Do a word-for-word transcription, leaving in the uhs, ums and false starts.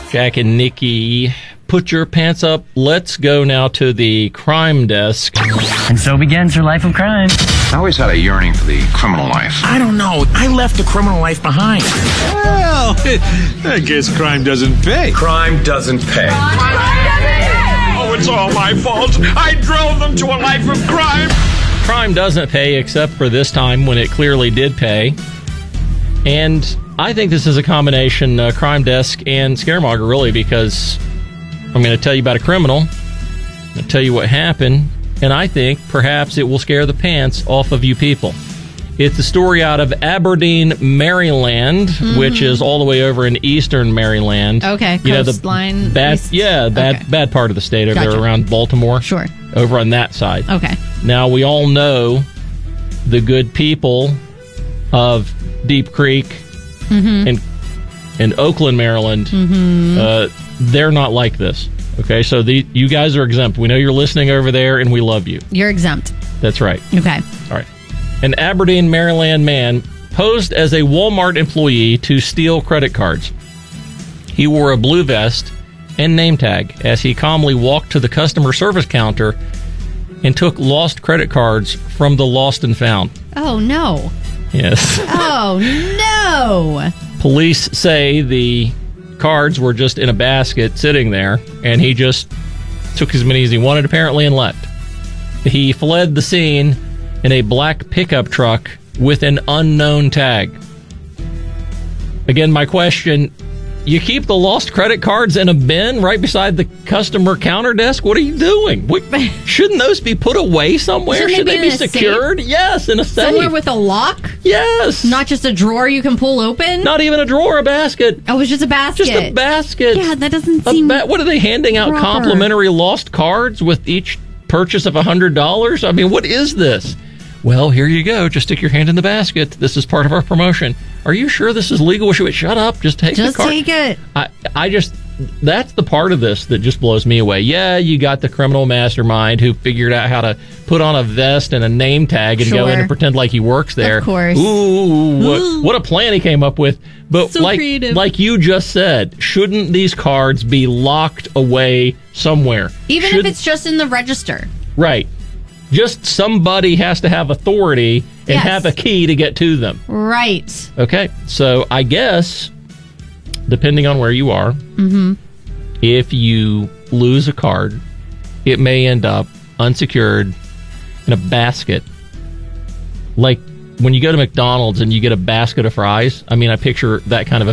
Jack and Nikki, put your pants up. Let's go now to the crime desk. And so begins her life of crime. I always had a yearning for the criminal life. I don't know. I left the criminal life behind. Well, I guess crime doesn't pay. Crime doesn't pay. Oh, it's all my fault. I drove them to a life of crime. Crime doesn't pay, except for this time when it clearly did pay. And I think this is a combination, uh, crime desk and scaremonger, really, because I'm going to tell you about a criminal. I'm going to tell you what happened. And I think perhaps it will scare the pants off of you people. It's a story out of Aberdeen, Maryland, mm-hmm. which is all the way over in eastern Maryland. Okay, you coastline. Know, the bad, east. yeah, bad, okay. bad part of the state over gotcha. there around Baltimore. Sure. Over on that side. Okay. Now, we all know the good people of Deep Creek mm-hmm. and, and Oakland, Maryland. Mm-hmm. Uh, they're not like this. Okay, so the, you guys are exempt. We know you're listening over there, and we love you. You're exempt. That's right. Okay. All right. An Aberdeen, Maryland man posed as a Walmart employee to steal credit cards. He wore a blue vest and name tag as he calmly walked to the customer service counter and took lost credit cards from the lost and found. Oh, no. Yes. Oh, no. Police say the cards were just in a basket sitting there, and he just took as many as he wanted, apparently, and left. He fled the scene in a black pickup truck with an unknown tag. Again, my question, you keep the lost credit cards in a bin right beside the customer counter desk? What are you doing? What, shouldn't those be put away somewhere? Shouldn't Should they they be be in a secured? safe? Yes, in a safe. Somewhere with a lock? Yes. Not just a drawer you can pull open? Not even a drawer, a basket. Oh, it was just a basket. Just a basket. Yeah, that doesn't A seem ba- What are they handing out? proper. Complimentary lost cards with each purchase of one hundred dollars? I mean, what is this? Well, here you go. Just stick your hand in the basket. This is part of our promotion. Are you sure this is legal? Should we shut up? Just take Just the card. take it. I, I just, that's the part of this that just blows me away. Yeah, you got the criminal mastermind who figured out how to put on a vest and a name tag and Sure. go in and pretend like he works there. Of course. Ooh, what, what a plan he came up with. But So like, creative. like you just said, shouldn't these cards be locked away somewhere? Even Should- if it's just in the register. Right. Just somebody has to have authority and Yes. have a key to get to them. Right. Okay, so I guess, depending on where you are, mm-hmm. if you lose a card, it may end up unsecured in a basket. Like when you go to McDonald's and you get a basket of fries, I mean, I picture that kind of a